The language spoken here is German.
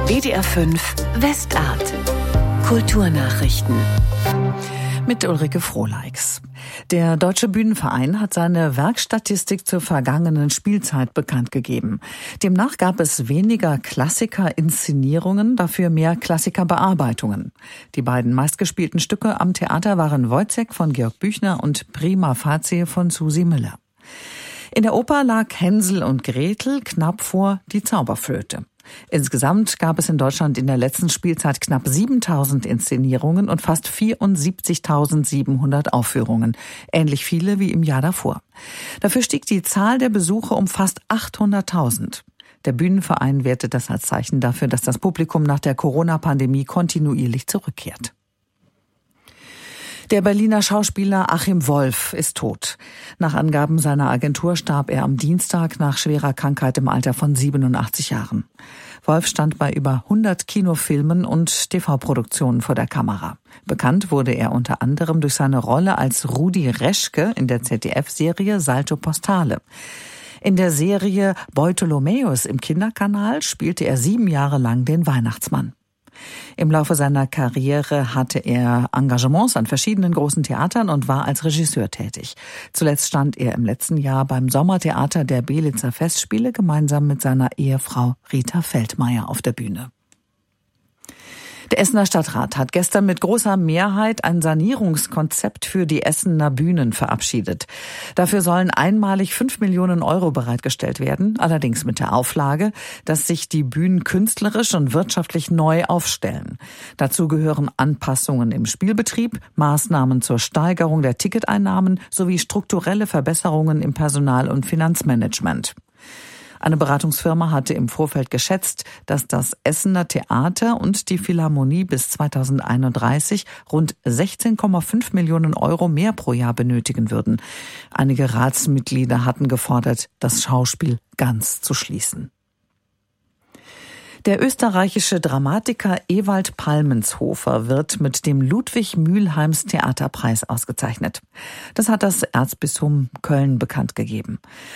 WDR 5 Westart. Kulturnachrichten. Mit Ulrike Frohleix. Der Deutsche Bühnenverein hat seine Werkstatistik zur vergangenen Spielzeit bekannt gegeben. Demnach gab es weniger Klassiker-Inszenierungen, dafür mehr Klassiker-Bearbeitungen. Die beiden meistgespielten Stücke am Theater waren Wojciech von Georg Büchner und Prima Facie von Susi Müller. In der Oper lag Hänsel und Gretel knapp vor Die Zauberflöte. Insgesamt gab es in Deutschland in der letzten Spielzeit knapp 7.000 Inszenierungen und fast 74.700 Aufführungen. Ähnlich viele wie im Jahr davor. Dafür stieg die Zahl der Besucher um fast 800.000. Der Bühnenverein wertet das als Zeichen dafür, dass das Publikum nach der Corona-Pandemie kontinuierlich zurückkehrt. Der Berliner Schauspieler Achim Wolf ist tot. Nach Angaben seiner Agentur starb er am Dienstag nach schwerer Krankheit im Alter von 87 Jahren. Wolf stand bei über 100 Kinofilmen und TV-Produktionen vor der Kamera. Bekannt wurde er unter anderem durch seine Rolle als Rudi Reschke in der ZDF-Serie Salto Postale. In der Serie Beutolomäus im Kinderkanal spielte er 7 Jahre lang den Weihnachtsmann. Im Laufe seiner Karriere hatte er Engagements an verschiedenen großen Theatern und war als Regisseur tätig. Zuletzt stand er im letzten Jahr beim Sommertheater der Belitzer Festspiele gemeinsam mit seiner Ehefrau Rita Feldmeier auf der Bühne. Der Essener Stadtrat hat gestern mit großer Mehrheit ein Sanierungskonzept für die Essener Bühnen verabschiedet. Dafür sollen einmalig 5 Millionen Euro bereitgestellt werden, allerdings mit der Auflage, dass sich die Bühnen künstlerisch und wirtschaftlich neu aufstellen. Dazu gehören Anpassungen im Spielbetrieb, Maßnahmen zur Steigerung der Ticketeinnahmen sowie strukturelle Verbesserungen im Personal- und Finanzmanagement. Eine Beratungsfirma hatte im Vorfeld geschätzt, dass das Essener Theater und die Philharmonie bis 2031 rund 16,5 Millionen Euro mehr pro Jahr benötigen würden. Einige Ratsmitglieder hatten gefordert, das Schauspiel ganz zu schließen. Der österreichische Dramatiker Ewald Palmenshofer wird mit dem Ludwig-Mühlheims Theaterpreis ausgezeichnet. Das hat das Erzbistum Köln bekannt gegeben.